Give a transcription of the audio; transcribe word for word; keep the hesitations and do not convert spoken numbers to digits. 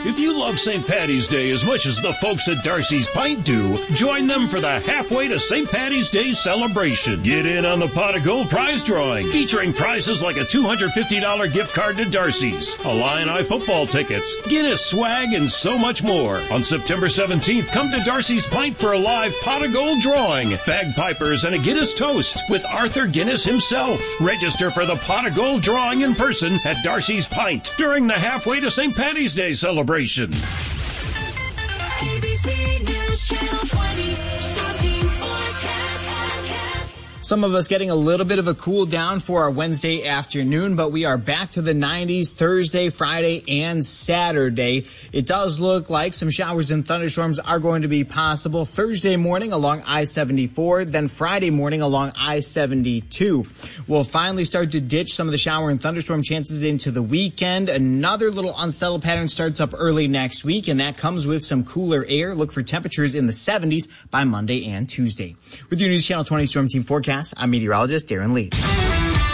If you love Saint Patty's Day as much as the folks at Darcy's Pint do, join them for the Halfway to Saint Patty's Day celebration. Get in on the Pot of Gold prize drawing, featuring prizes like a two hundred fifty dollars gift card to Darcy's, Illini football tickets, Guinness swag, and so much more. On September seventeenth, come to Darcy's Pint for a live Pot of Gold drawing, bagpipers, and a Guinness toast with Arthur Guinness himself. Register for the Pot of Gold drawing in person at Darcy's Pint during the Halfway to Saint Patty's Day celebration. A B C News Channel twenty, starting forecast. Some of us getting a little bit of a cool down for our Wednesday afternoon, but we are back to the nineties Thursday, Friday, and Saturday. It does look like some showers and thunderstorms are going to be possible Thursday morning along I seventy-four, then Friday morning along I seventy-two. We'll finally start to ditch some of the shower and thunderstorm chances into the weekend. Another little unsettled pattern starts up early next week, and that comes with some cooler air. Look for temperatures in the seventies by Monday and Tuesday. With your News Channel twenty Storm Team forecast, I'm meteorologist Darren Lee.